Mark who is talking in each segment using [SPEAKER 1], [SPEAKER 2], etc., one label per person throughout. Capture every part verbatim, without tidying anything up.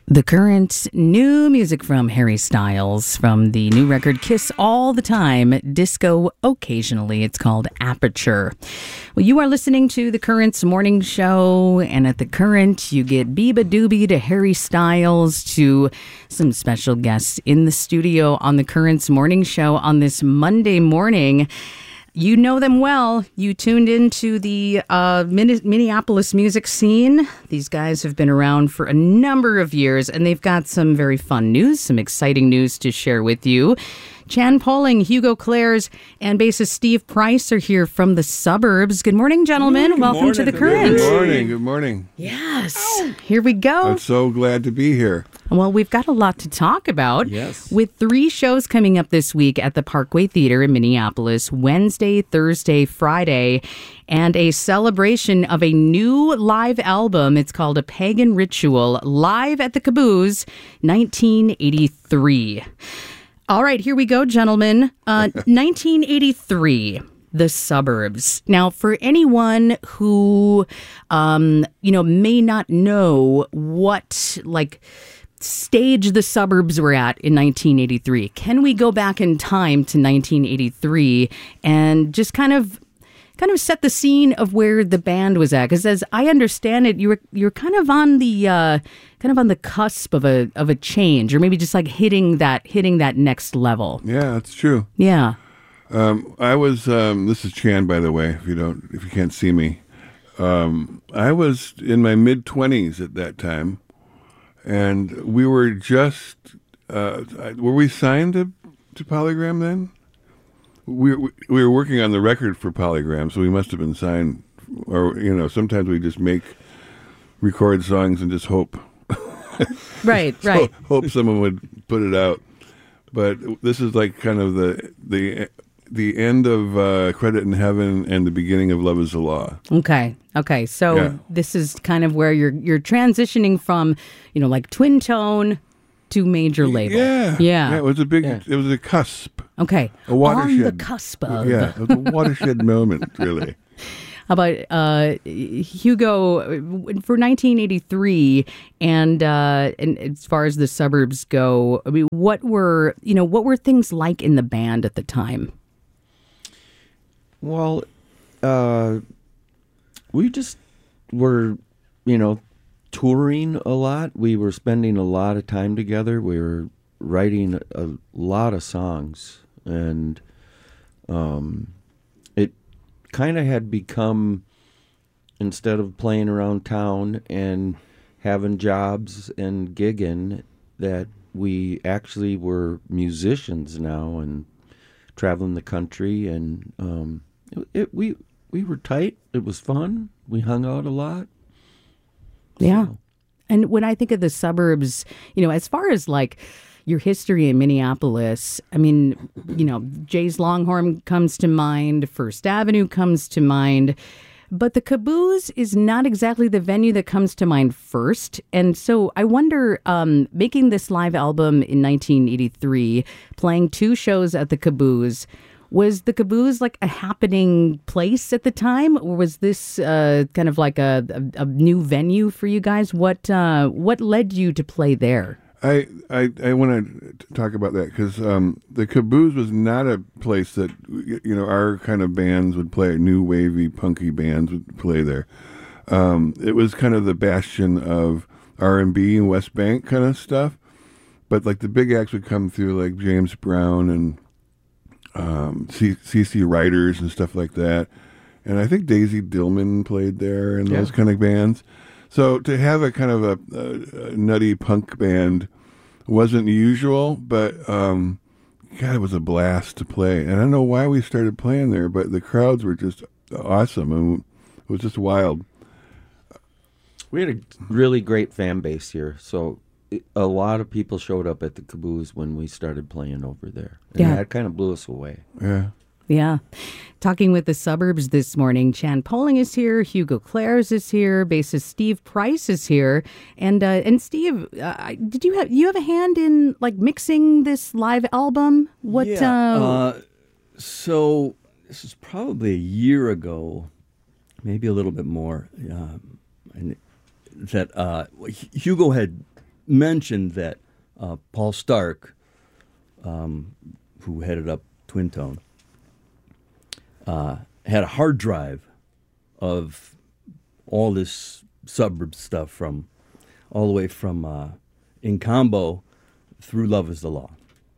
[SPEAKER 1] The current new music from Harry Styles from the new record Kiss All the Time, Disco Occasionally. It's called Aperture. Well, you are listening to The Current's morning show, and at The Current, you get Biba Doobie to Harry Styles to some special guests in the studio on The Current's morning show on this Monday morning. You know them well. You tuned into the uh, Minneapolis music scene. These guys have been around for a number of years, and they've got some very fun news, some exciting news to share with you. Chan Poling, Hugo Clares, and bassist Steve Price are here from the suburbs. Good morning, gentlemen.
[SPEAKER 2] Good
[SPEAKER 1] Welcome
[SPEAKER 2] morning.
[SPEAKER 1] to The Current.
[SPEAKER 2] Good morning. Good morning.
[SPEAKER 1] Yes. Ow. Here we go.
[SPEAKER 2] I'm so glad to be here.
[SPEAKER 1] Well, we've got a lot to talk about.
[SPEAKER 2] Yes.
[SPEAKER 1] With three shows coming up this week at the Parkway Theater in Minneapolis, Wednesday, Thursday, Friday, and a celebration of a new live album. It's called A Pagan Ritual, live at the Caboose, nineteen eighty-three. All right, here we go, gentlemen. Uh, nineteen eighty-three. The suburbs. Now, for anyone who, um, you know, may not know what, like, stage the suburbs were at in nineteen eighty-three, can we go back in time to nineteen eighty-three and just kind of kind of set the scene of where the band was at? Because as I understand it, you were you're kind of on the uh, kind of on the cusp of a of a change, or maybe just like hitting that hitting that next level.
[SPEAKER 2] Yeah, that's true.
[SPEAKER 1] Yeah.
[SPEAKER 2] Um, I was. Um, this is Chan, by the way. If you don't, if you can't see me, um, I was in my mid twenties at that time, and we were just. Uh, were we signed to, to Polygram then? We, we we were working on the record for Polygram, so we must have been signed. Or you know, sometimes we just make record songs and just hope.
[SPEAKER 1] Right,
[SPEAKER 2] so
[SPEAKER 1] right.
[SPEAKER 2] Hope someone would put it out. But this is like kind of the the the end of uh, Credit in Heaven and the beginning of Love Is the Law.
[SPEAKER 1] Okay. Okay. So
[SPEAKER 2] Yeah.
[SPEAKER 1] this is kind of where you're you're transitioning from, you know, like twin tone to major label.
[SPEAKER 2] Yeah.
[SPEAKER 1] Yeah.
[SPEAKER 2] Yeah, it was a big.
[SPEAKER 1] Yeah.
[SPEAKER 2] It was a cusp.
[SPEAKER 1] Okay.
[SPEAKER 2] A watershed.
[SPEAKER 1] On the cusp of.
[SPEAKER 2] Yeah, it was a watershed moment, really.
[SPEAKER 1] How about uh, Hugo for nineteen eighty-three, and uh, and as far as the suburbs go, I mean, what were you know what were things like in the band at the time?
[SPEAKER 3] Well, uh, we just were, you know, touring a lot. We were spending a lot of time together. We were writing a lot of songs, and um, it kind of had become, instead of playing around town and having jobs and gigging, that we actually were musicians now and traveling the country, and um, it, it, we we were tight. It was fun. We hung out a lot.
[SPEAKER 1] Yeah.
[SPEAKER 3] So.
[SPEAKER 1] And when I think of the suburbs, you know, as far as like your history in Minneapolis, I mean, you know, Jay's Longhorn comes to mind, First Avenue comes to mind, but the Caboose is not exactly the venue that comes to mind first. And so I wonder, um, making this live album in nineteen eighty-three, playing two shows at the Caboose, was the Caboose like a happening place at the time, or was this uh, kind of like a, a, a new venue for you guys? What uh, what led you to play there?
[SPEAKER 2] I I, I want to talk about that because um, the Caboose was not a place that you know our kind of bands would play. New wavy punky bands would play there. Um, it was kind of the bastion of R and B and West Bank kind of stuff. But like the big acts would come through, like James Brown and um, C C Riders and stuff like that. And I think Daisy Dillman played there and
[SPEAKER 3] Yeah.
[SPEAKER 2] those kind of bands. So to have a kind of a, a, a nutty punk band wasn't usual, but um, God, it was a blast to play. And I don't know why we started playing there, but the crowds were just awesome, and it was just wild.
[SPEAKER 3] We had a really great fan base here, so it, a lot of people showed up at the Caboose when we started playing over there. And
[SPEAKER 1] Yeah.
[SPEAKER 3] that kind of blew us away.
[SPEAKER 2] Yeah.
[SPEAKER 1] Yeah. Talking with the suburbs this morning, Chan Poling is here, Hugo Clares is here, bassist Steve Price is here. And uh, and Steve, uh, did you have you have a hand in like mixing this live album? What
[SPEAKER 4] Yeah.
[SPEAKER 1] uh,
[SPEAKER 4] Uh, so this is probably a year ago, maybe a little bit more. Um, and that uh, Hugo had mentioned that uh, Paul Stark, um, who headed up Twin Tone, uh, had a hard drive of all this suburb stuff from all the way from uh, In Combo through Love Is the Law.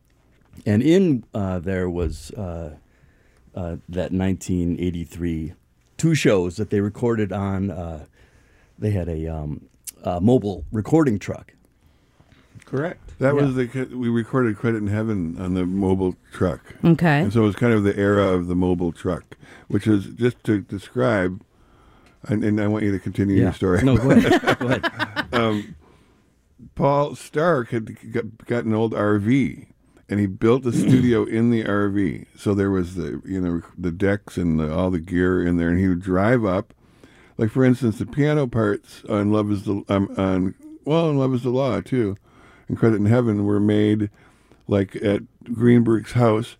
[SPEAKER 4] And in uh, there was uh, uh, that nineteen eighty-three two shows that they recorded on, uh, they had a, um, a mobile recording truck.
[SPEAKER 3] Correct.
[SPEAKER 2] That
[SPEAKER 4] Yeah.
[SPEAKER 2] was the we recorded Credit in Heaven on the mobile truck.
[SPEAKER 1] Okay.
[SPEAKER 2] And so it was kind of the era of the mobile truck, which is just to describe. And, and I want you to continue your story.
[SPEAKER 4] No, go ahead. Go ahead.
[SPEAKER 2] Paul Stark had got, got an old R V, and he built a studio in the R V. So there was the you know the decks and the, all the gear in there, and he would drive up. Like for instance, the piano parts on Love Is the um, on well, on Love Is the Law too, and Credit in Heaven were made like at Greenberg's house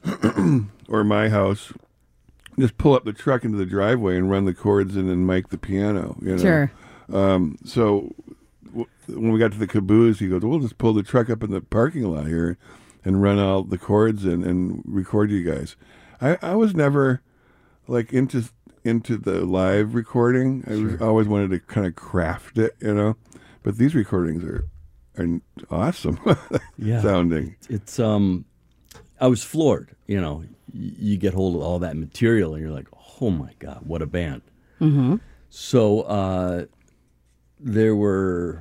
[SPEAKER 2] or my house. Just pull up the truck into the driveway and run the chords in and mic the piano. You know?
[SPEAKER 1] Sure.
[SPEAKER 2] Um, so w- when we got to the caboose, he goes, "We'll just pull the truck up in the parking lot here and run all the chords in and record you guys." I, I was never like into into the live recording. I was, always wanted to kind of craft it, you know. But these recordings are are awesome
[SPEAKER 4] Yeah.
[SPEAKER 2] sounding.
[SPEAKER 4] It's um, I was floored. You know, y- you get hold of all that material, and you're like, "Oh my God, what a band!"
[SPEAKER 1] Mm-hmm.
[SPEAKER 4] So uh, there were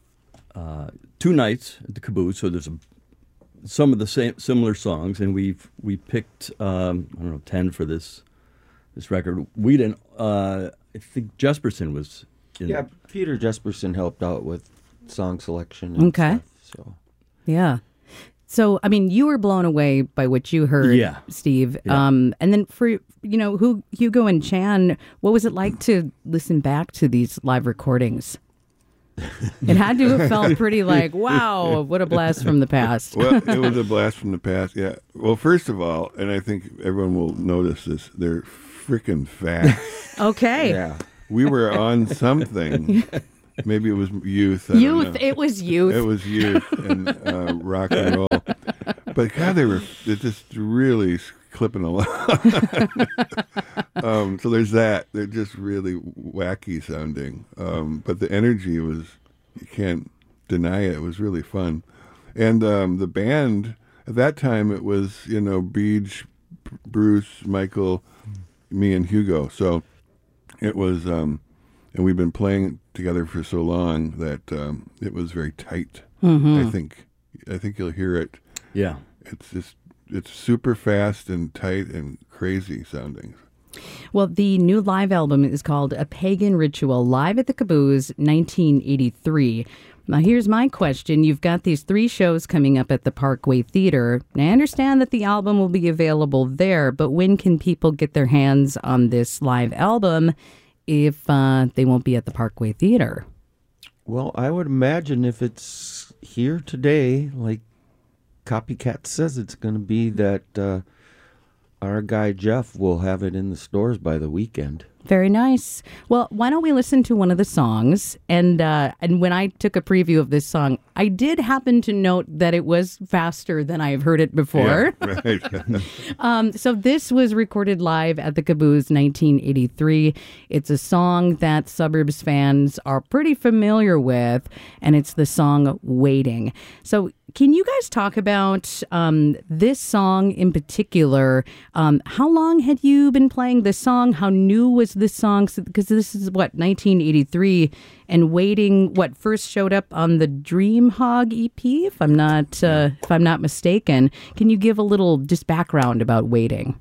[SPEAKER 4] uh, two nights at the caboose. So there's a, some of the same similar songs, and we've we picked um, I don't know ten for this this record. We didn't. Uh, I think Jesperson was. In
[SPEAKER 3] Yeah, Peter Jesperson helped out with song selection. And
[SPEAKER 1] Okay.
[SPEAKER 3] Stuff, so
[SPEAKER 1] Yeah. So, I mean, you were blown away by what you heard,
[SPEAKER 4] Yeah.
[SPEAKER 1] Steve.
[SPEAKER 4] Yeah.
[SPEAKER 1] Um, and then for, you know, who, Hugo and Chan, what was it like to listen back to these live recordings? It had to have felt pretty like, wow, what a blast from the past.
[SPEAKER 2] Well, it was a blast from the past, yeah. Well, first of all, and I think everyone will notice this, they're freaking fast.
[SPEAKER 1] Okay.
[SPEAKER 3] yeah.
[SPEAKER 2] We were on something. Maybe it was youth. I don't
[SPEAKER 1] Youth.
[SPEAKER 2] know.
[SPEAKER 1] It was youth.
[SPEAKER 2] It was youth and uh, rock and roll. But God, they were they're just really clipping along. um, so there's that. They're just really wacky sounding. Um, but the energy was, you can't deny it. It was really fun. And um, the band, at that time, it was, you know, Beach, Bruce, Michael, me, and Hugo. So it was, um, and we've been playing together for so long that um, it was very tight.
[SPEAKER 1] Mm-hmm.
[SPEAKER 2] I think, I think you'll hear it.
[SPEAKER 4] yeah.
[SPEAKER 2] It's just, it's super fast and tight and crazy sounding.
[SPEAKER 1] Well, the new live album is called A Pagan Ritual, live at the Caboose, nineteen eighty-three. Now, here's my question. You've got these three shows coming up at the Parkway Theater. Now, I understand that the album will be available there, but when can people get their hands on this live album if uh, they won't be at the Parkway Theater?
[SPEAKER 3] Well, I would imagine if it's here today, like Copycat says it's going to be, that uh, our guy Jeff will have it in the stores by the weekend.
[SPEAKER 1] Very nice. Well, why don't we listen to one of the songs? And uh, and when I took a preview of this song, I did happen to note that it was faster than I've heard it before.
[SPEAKER 2] Yeah, right.
[SPEAKER 1] Um, so this was recorded live at the Caboose, nineteen eighty-three. It's a song that Suburbs fans are pretty familiar with, and it's the song Waiting. So can you guys talk about um, this song in particular? Um, how long had you been playing this song? How new was this song? Because this is, what, nineteen eighty-three, and Waiting, what, first showed up on the Dream Hog E P, if I'm not uh, if I'm not mistaken. Can you give a little just background about Waiting?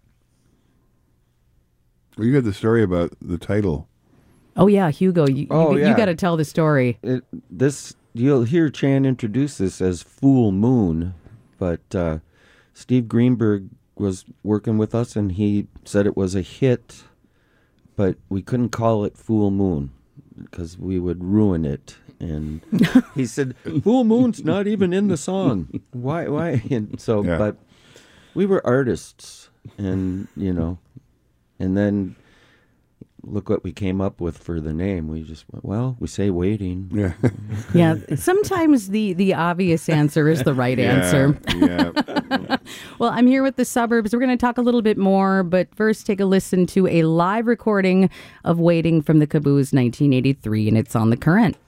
[SPEAKER 2] Well, you had the story about the title.
[SPEAKER 1] Oh yeah, Hugo, you
[SPEAKER 3] Oh,
[SPEAKER 1] you,
[SPEAKER 3] yeah.
[SPEAKER 1] you got to tell the story.
[SPEAKER 3] It, this you'll hear Chan introduce this as Full Moon, but uh, Steve Greenberg was working with us, and he said it was a hit, but we couldn't call it Full Moon because we would ruin it. And he said, "Full Moon's not even in the song. Why? Why?" And so,
[SPEAKER 2] Yeah.
[SPEAKER 3] but we were artists, and you know, and then look what we came up with for the name. We just went, well, we say waiting.
[SPEAKER 2] Yeah.
[SPEAKER 1] Yeah, sometimes the, the obvious answer is the right answer.
[SPEAKER 2] Yeah.
[SPEAKER 1] Well, I'm here with the Suburbs. We're going to talk a little bit more, but first take a listen to a live recording of Waiting from the Caboose nineteen eighty-three, and it's on The Current.